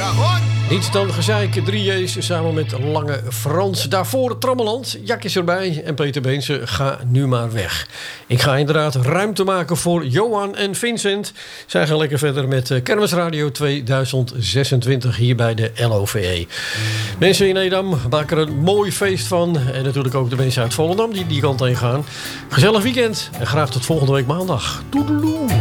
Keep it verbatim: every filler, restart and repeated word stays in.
Niets dan gezeik, drie J's samen met Lange Frans. Daarvoor Trammeland, Jak is erbij en Peter Beense, ga nu maar weg. Ik ga inderdaad ruimte maken voor Johan en Vincent. Zij gaan lekker verder met Kermisradio tweeduizend zesentwintig hier bij de L O V E. Mensen in Edam maken er een mooi feest van. En natuurlijk ook de mensen uit Volendam die die kant heen gaan. Gezellig weekend en graag tot volgende week maandag. Toedeloe!